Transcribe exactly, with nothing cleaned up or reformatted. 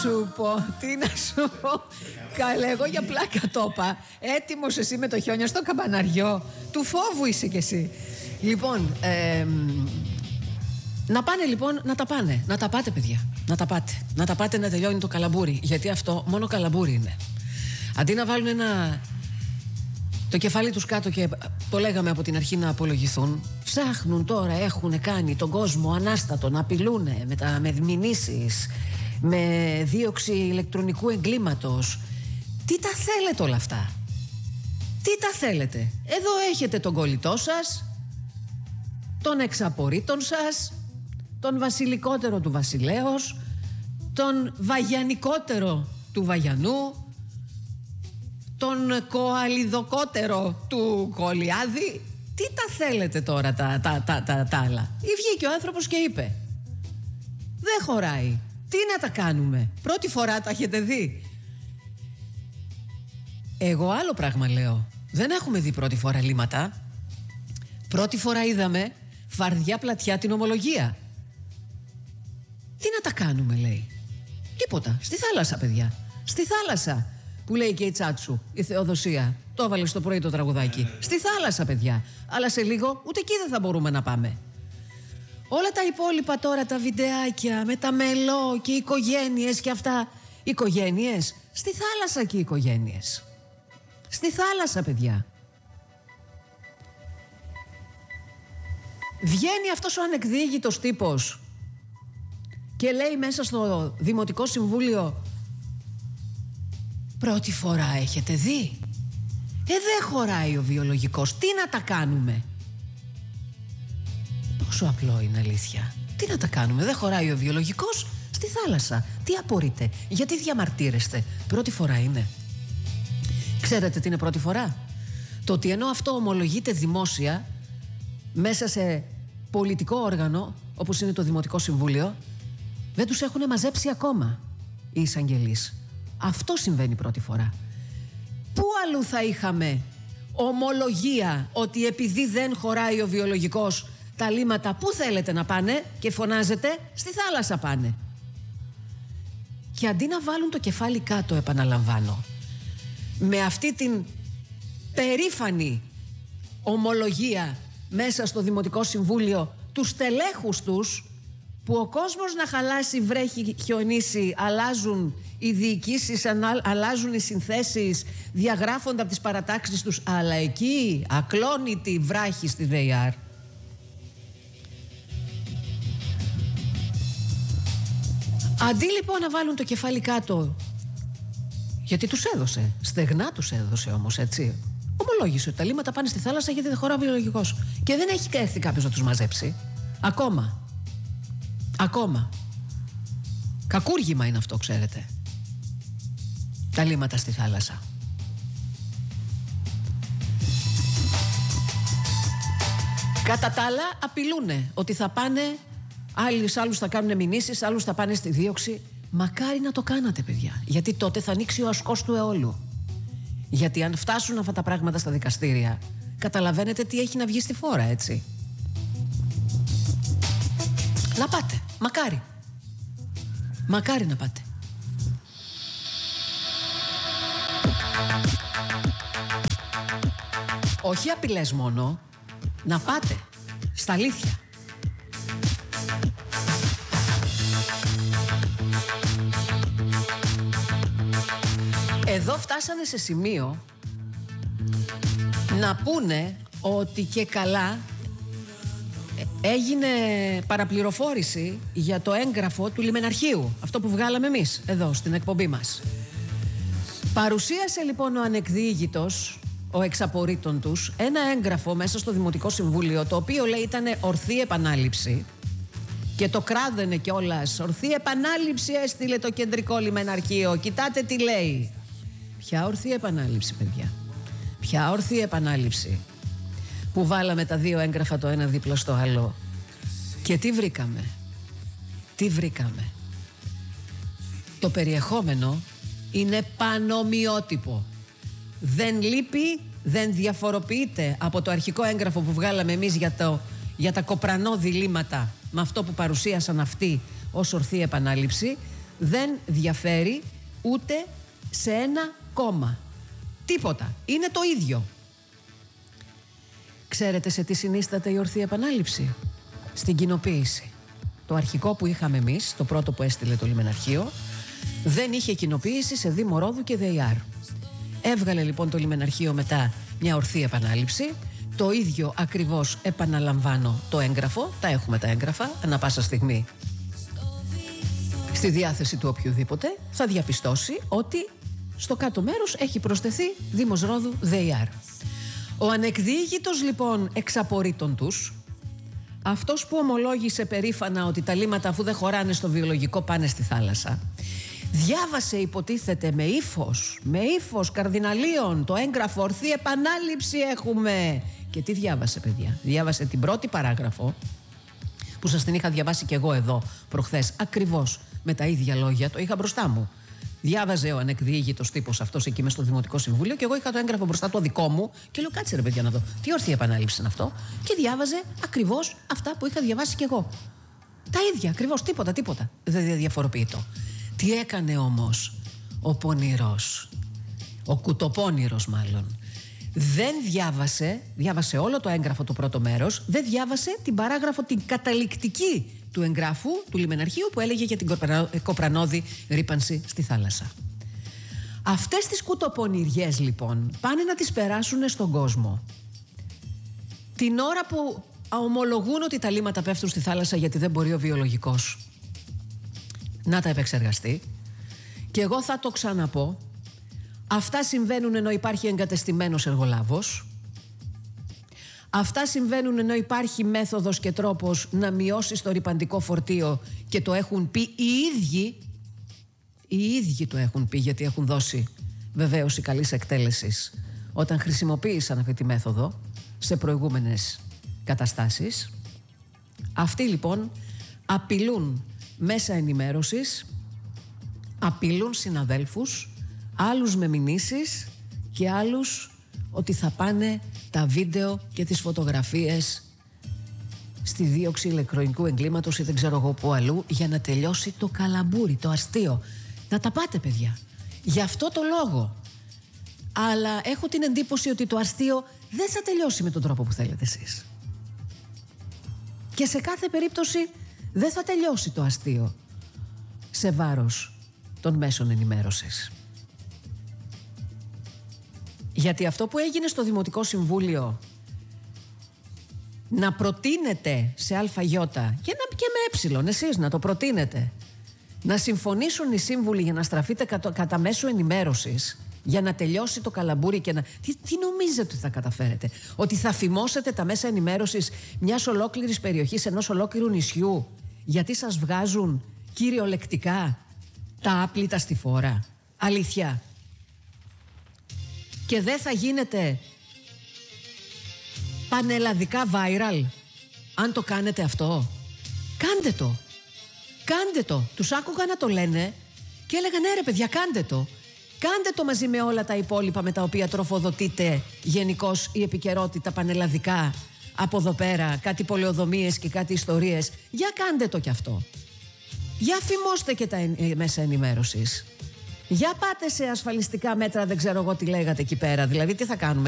Σου πω, τι να σου πω. Καλέ, εγώ για πλάκα το είπα. Έτοιμος εσύ με το χιόνια στο καμπαναριό. Του φόβου είσαι κι εσύ. Λοιπόν, ε, να πάνε λοιπόν, να τα πάνε. Να τα πάτε, παιδιά. Να τα πάτε. Να τα πάτε να τελειώνει το καλαμπούρι. Γιατί αυτό μόνο καλαμπούρι είναι. Αντί να βάλουν ένα, το κεφάλι τους κάτω και το λέγαμε από την αρχή να απολογηθούν, ψάχνουν τώρα, έχουν κάνει τον κόσμο ανάστατο να απειλούν με, τα, με μηνύσεις, με δίωξη ηλεκτρονικού εγκλήματος. Τι τα θέλετε όλα αυτά? Τι τα θέλετε? Εδώ έχετε τον κολλητό σας, τον εξαπορρίτων σας, τον βασιλικότερο του βασιλέως, τον βαγιανικότερο του βαγιανού, τον κοαλιδοκότερο του κολλιάδη. Τι τα θέλετε τώρα τα, τα, τα, τα, τα άλλα? Ή βγήκε ο άνθρωπος και είπε, δεν χωράει. Τι να τα κάνουμε? Πρώτη φορά τα έχετε δει? Εγώ άλλο πράγμα λέω. Δεν έχουμε δει πρώτη φορά λύματα. Πρώτη φορά είδαμε φαρδιά πλατιά την ομολογία. Τι να τα κάνουμε, λέει? Τίποτα. Στη θάλασσα, παιδιά. Στη θάλασσα, που λέει και η Τσάτσου, η Θεοδοσία. Το έβαλε στο πρωί το τραγουδάκι. Στη θάλασσα, παιδιά. Αλλά σε λίγο ούτε εκεί δεν θα μπορούμε να πάμε. Όλα τα υπόλοιπα τώρα, τα βιντεάκια με τα μελό και οι οικογένειες και αυτά. Οικογένειες, στη θάλασσα και οι οικογένειες. Στη θάλασσα, παιδιά. Βγαίνει αυτός ο ανεκδίγητος τύπος και λέει μέσα στο Δημοτικό Συμβούλιο, πρώτη φορά έχετε δει? Ε, δεν χωράει ο βιολογικός. Τι να τα κάνουμε? Πόσο απλό είναι, αλήθεια. Τι να τα κάνουμε? Δεν χωράει ο βιολογικός στη θάλασσα. Τι απορείτε? Γιατί διαμαρτύρεστε? Πρώτη φορά είναι. Ξέρετε τι είναι πρώτη φορά? Το ότι ενώ αυτό ομολογείται δημόσια μέσα σε πολιτικό όργανο όπως είναι το Δημοτικό Συμβούλιο, δεν τους έχουν μαζέψει ακόμα οι εισαγγελείς. Αυτό συμβαίνει πρώτη φορά. Πού αλλού θα είχαμε ομολογία ότι επειδή δεν χωράει ο βιολογικός, τα λύματα πού θέλετε να πάνε? Και φωνάζετε, στη θάλασσα πάνε. Και αντί να βάλουν το κεφάλι κάτω, επαναλαμβάνω, με αυτή την περήφανη ομολογία μέσα στο Δημοτικό Συμβούλιο του στελέχους τους, που ο κόσμος να χαλάσει, βρέχει, χιονίσει, αλλάζουν οι διοικήσεις, αλλάζουν οι συνθέσεις, διαγράφονται από τις παρατάξεις τους, αλλά εκεί ακλόνητη βράχη στη ΔΕΙΑΡ. Αντί λοιπόν να βάλουν το κεφάλι κάτω, γιατί τους έδωσε, στεγνά τους έδωσε όμως, έτσι. Ομολόγησε ότι τα λύματα πάνε στη θάλασσα γιατί δεν χωρά βιολογικός. Και δεν έχει έρθει κάποιος να τους μαζέψει. Ακόμα. Ακόμα. Κακούργημα είναι αυτό, ξέρετε. Τα λύματα στη θάλασσα. Κατά τα άλλα απειλούνε ότι θα πάνε, άλλους, άλλους θα κάνουν μηνύσεις, άλλους θα πάνε στη δίωξη. Μακάρι να το κάνατε, παιδιά. Γιατί τότε θα ανοίξει ο ασκός του αιώλου. Γιατί αν φτάσουν αυτά τα πράγματα στα δικαστήρια, καταλαβαίνετε τι έχει να βγει στη φόρα, έτσι. Να πάτε. Μακάρι. Μακάρι να πάτε. Όχι απειλές μόνο. Να πάτε. Στα αλήθεια. Εδώ φτάσανε σε σημείο να πούνε ότι και καλά έγινε παραπληροφόρηση για το έγγραφο του λιμεναρχείου. Αυτό που βγάλαμε εμείς εδώ στην εκπομπή μας. Παρουσίασε λοιπόν ο ανεκδίγητος, ο εξαπορρίτων τους, ένα έγγραφο μέσα στο Δημοτικό Συμβούλιο, το οποίο λέει ήταν ορθή επανάληψη και το κράδαινε κιόλας. Ορθή επανάληψη έστειλε το κεντρικό λιμεναρχείο. Κοιτάτε τι λέει. Ποια ορθή επανάληψη, παιδιά? Ποια ορθή επανάληψη? Που βάλαμε τα δύο έγγραφα το ένα δίπλα στο άλλο. Και τι βρήκαμε? Τι βρήκαμε? Το περιεχόμενο είναι πανομοιότυπο. Δεν λείπει, δεν διαφοροποιείται από το αρχικό έγγραφο που βγάλαμε εμείς για, το, για τα κοπρανό διλήμματα με αυτό που παρουσίασαν αυτοί ως ορθή επανάληψη. δεν διαφέρει ούτε σε ένα κόμμα. Τίποτα. Είναι το ίδιο. Ξέρετε σε τι συνίσταται η ορθή επανάληψη? Στην κοινοποίηση. Το αρχικό που είχαμε εμείς, το πρώτο που έστειλε το λιμεναρχείο, δεν είχε κοινοποίηση σε Δήμο Ρόδου και ΔΕΙΑΡ. Έβγαλε λοιπόν το λιμεναρχείο μετά μια ορθή επανάληψη. Το ίδιο ακριβώς, επαναλαμβάνω, το έγγραφο. Τα έχουμε τα έγγραφα, ανά πάσα στιγμή στη διάθεση του οποιοδήποτε θα διαπιστώσει ότι στο κάτω μέρος έχει προσθεθεί Δήμος Ρόδου ΔΕΙΑΡ. Ο ανεκδιήγητος λοιπόν εξαπορρίτων τους, αυτός που ομολόγησε περήφανα ότι τα λίμματα αφού δεν χωράνε στο βιολογικό πάνε στη θάλασσα, διάβασε υποτίθεται με ύφος, με ύφος καρδιναλίων το έγγραφο ορθή επανάληψη έχουμε. Και τι διάβασε παιδιά? Διάβασε την πρώτη παράγραφο που σας την είχα διαβάσει και εγώ εδώ προχθές, ακριβώς με τα ίδια λόγια, το είχα μπροστά μου. Διάβαζε ο ανεκδιήγητος τύπος αυτός εκεί μες στο Δημοτικό Συμβούλιο και εγώ είχα το έγγραφο μπροστά το δικό μου και λέω κάτσε ρε παιδιά να δω τι ορθή επανάληψη είναι αυτό, και διάβαζε ακριβώς αυτά που είχα διαβάσει και εγώ. Τα ίδια ακριβώς, τίποτα, τίποτα δεν διαφοροποιείτο. Τι έκανε όμως ο πονηρός, ο κουτοπώνηρος μάλλον? Δεν διάβασε, διάβασε όλο το έγγραφο το πρώτο μέρος, δεν διάβασε την παράγραφο την καταληκτική του εγγράφου του λιμεναρχείου που έλεγε για την κοπρανώδη ρύπανση στη θάλασσα. Αυτές τις κουτοπονηριές λοιπόν πάνε να τις περάσουν στον κόσμο. Την ώρα που ομολογούν ότι τα λίμματα πέφτουν στη θάλασσα γιατί δεν μπορεί ο βιολογικός να τα επεξεργαστεί, και εγώ θα το ξαναπώ, αυτά συμβαίνουν ενώ υπάρχει εγκατεστημένος εργολάβος. Αυτά συμβαίνουν ενώ υπάρχει μέθοδος και τρόπος να μειώσει το ρυπαντικό φορτίο και το έχουν πει οι ίδιοι. Οι ίδιοι το έχουν πει γιατί έχουν δώσει βεβαίωση καλής εκτέλεσης όταν χρησιμοποίησαν αυτή τη μέθοδο σε προηγούμενες καταστάσεις. Αυτοί λοιπόν απειλούν μέσα ενημέρωσης, απειλούν συναδέλφους, άλλους με μηνύσεις και άλλους ότι θα πάνε τα βίντεο και τις φωτογραφίες στη δίωξη ηλεκτρονικού εγκλήματος ή δεν ξέρω εγώ που αλλού για να τελειώσει το καλαμπούρι, το αστείο. Να τα πάτε παιδιά. Γι' αυτό το λόγο. Αλλά έχω την εντύπωση ότι το αστείο δεν θα τελειώσει με τον τρόπο που θέλετε εσείς. Και σε κάθε περίπτωση δεν θα τελειώσει το αστείο σε βάρος των μέσων ενημέρωσης. Γιατί αυτό που έγινε στο Δημοτικό Συμβούλιο να προτείνετε σε ΑΙ και, να, και με ε, εσείς να το προτείνετε, να συμφωνήσουν οι σύμβουλοι για να στραφείτε κατα, κατά μέσο ενημέρωσης για να τελειώσει το καλαμπούρι και να... Τι, τι νομίζετε ότι θα καταφέρετε? Ότι θα φημώσετε τα μέσα ενημέρωσης μιας ολόκληρης περιοχής, ενός ολόκληρου νησιού, γιατί σας βγάζουν κυριολεκτικά τα άπλυτα στη φόρα? Αλήθεια? Και δεν θα γίνετε πανελλαδικά viral αν το κάνετε αυτό? Κάντε το. Κάντε το. Τους άκουγα να το λένε και έλεγαν ναι ρε παιδιά, κάντε το. Κάντε το μαζί με όλα τα υπόλοιπα με τα οποία τροφοδοτείται γενικώς η επικαιρότητα πανελλαδικά από εδώ πέρα, κάτι πολεοδομίες και κάτι ιστορίες. Για κάντε το κι αυτό. Για φημώστε και τα μέσα ενημέρωσης. Για πάτε σε ασφαλιστικά μέτρα, δεν ξέρω εγώ τι λέγατε εκεί πέρα. Δηλαδή τι θα κάνουμε?